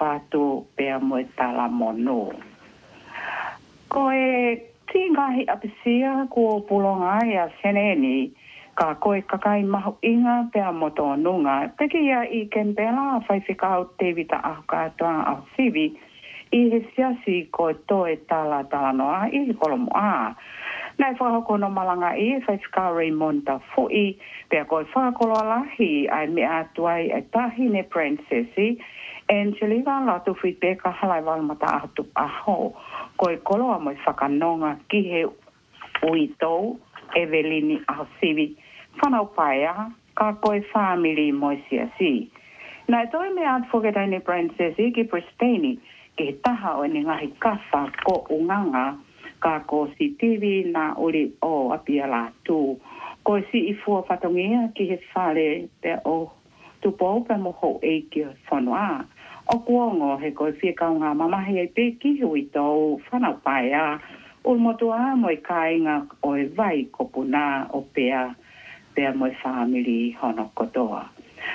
whātu pēr moe tala mono. Ko e tingahi apisia ko pulonga ia seneni, ka koe kakai mahu inga pēr moto nunga. Peki ia I kempela whai whikau te vita ahu kātua au sivi, I he siasi ko toe tala noa I he kolomo a. Nai whakako no malanga I whai whikau Raimonda fui, pēr koe whakakolo alahi ai me atuai ai tahine princessi, Angelica la tu fui peka halai walmata atu aho, koe koloa moi whakanonga ki he uitou, Evelini aho sivi, whanau paia, ka koe family moi siasi. Nai toi me at whaketaine princessi ki Pristini, ke taha o ni ngahi kasa ko unganga, ka ko si TV na uri o apia la tu. Ko si I fua patongia ki he whare pe o tupo pe moho e ki whanua. O kuongo he koe whiakau ngā mamahi e pe ki hui tau whanau paia. O motua mo I kāinga o e vai kopuna o pea moe family hono kotoa.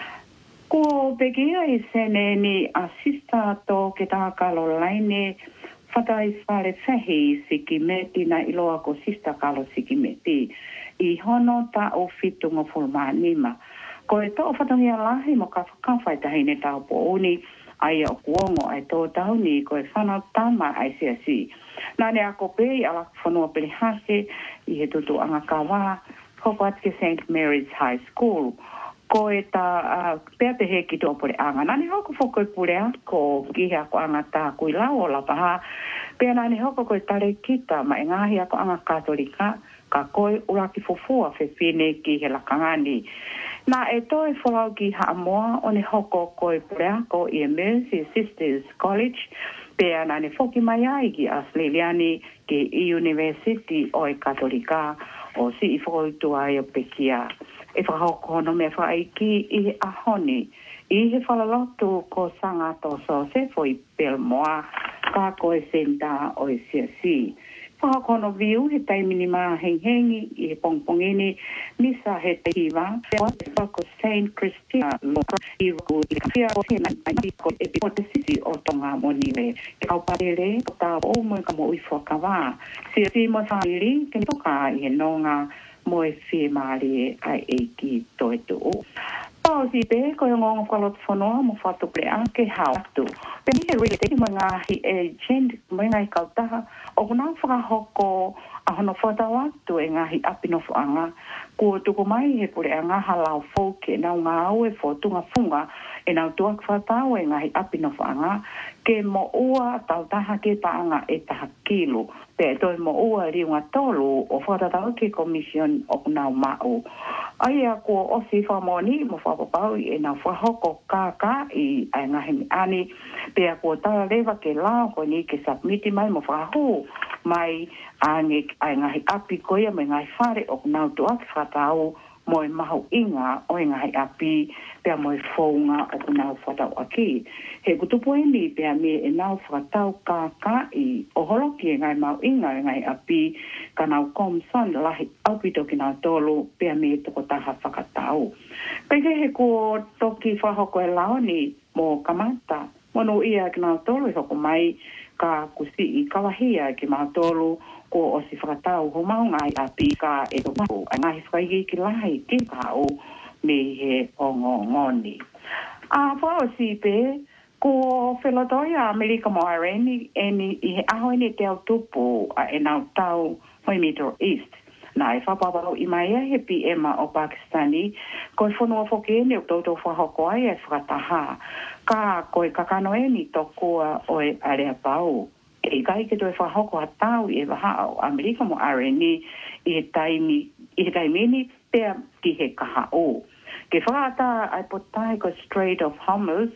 Ko pekia I sene ni asista to ke tā kalo laine whatai whare whehi siki meti na iloa ko sista kalo siki meti. I hono ta o fitunga fulmanima. Ko e to whatangia lahi mo ka whakawhai tahine tau po uni ai o kuongo ai tō tauni ko e whanau tama ai siasi. Nane ako pei ala whanua pili hase I he tutu anga kawa Hopatke St. Mary's High School. Ko e ta pea te he ki tō pore anga. Nani hoko whoko I pure ako ki he ako anga tā kui lau o la paha. Pea nani hoko koe tare kita ma e ngahi ako anga katolika ka koe uraki fufua whewhine ki he lakangani. Na e toi whalau ki Haamoa o ne hoko koe pure ako I Mercy Sisters College. Pea nani whoki mai ai ki Asleliani ki I University o e katolika o si I whakautu ai o pekia. E whakahoko no mea whaiki I ahoni. I he whalalotu ko sanga to so se foi pelmoa ka koe senta o e siasi. Whakahoko no viu he taimini maa hengi I he pongpongini misa he te hiwa. Whako Saint Christina I ruku I kawhia o hena I ko e o te sisi o tonga moniwe. Ke kauparele o tā o mo ka mo I whakawa. Siasi mo whaili ke toka I he nonga mo e whi maari ai e ki toi tuu. Pao si pe, ko e ngongo whalot whanua mo whatu pre anke hao atu. Pe ni he rei te mo ngahi e jend mo ngai kautaha o kuna whakahoko a hono whatau atu e ngahi apinofu anga. Ko tuku mai he pure anga halau fauke nau ngā au e whotunga funga e nau tuak whatau e ngahi apinofu anga ke mo ua tautaha ke paanga e taha kilu. Pe toi mo ua riunga tolu o whatatau ke komision o kunau mau. Ai a ko o si whamoni mo whapapau e nau whahoko kāka I ai ngahi mi ani. Pe a ko tala lewa ke lao ko ni ke submiti mai mo whahu mai ai ngahi api koia me ngai whare o kunau tuak whatau mo e mahu inga o e ngahi api pea mo e whaunga o kunau whatau aki. He kutupu e ni pea me e nau whatau kāka I o holoki e ngai mau inga e ngai api ka nau komson lahi aupito ki nau tolu pea me e toko taha whakatau. Peke he ko toki whahoko e laoni mo kamata. Mono ia ki nau tolu e hoko mai ka kusi I kawahia ki nau tolu ko o si whakatau ho mau ngai api ka e to mahu. A ngahi whaigi ki lahi ki kau me he ongo ngoni. A whao si pe, ko whelotoia Amerika mo areni I he aho ni te au tupu a e nau tau hoi Middle East. Na e whapapau I mai he PM o Pakistani, ko e whanua whokene o tautou whahoko ai e whakataha. Ka koe kakano e ni tokua o e area pau. E kai ke toi whahoko a tau I e waha o Amerika mo areni I he taimini pea ki he kaha o. Ke whakata ai potai ko Strait of Hormuz,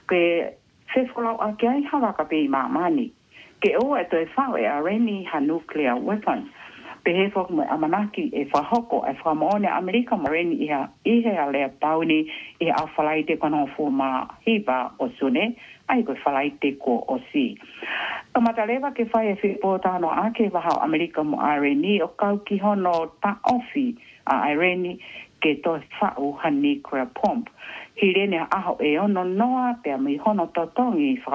ke whewholau a ke ai hawaka pe I mamani. Ke o e toi whao e areni ha nuclear weapon. Pe he whok mo amanaki e whahoko e whamaone Amerika mo areni I he a lea pauni I a whalai te kono fuma hiba o sune, ai ko whalai te ko o si. Kamata lewa ke whai e whipotano a ke waha o Amerika mo areni o kau ki hono ta ofi a areni ke to whau ha nuclear pump. Hi rene aho e ono noa pea mi hono totongi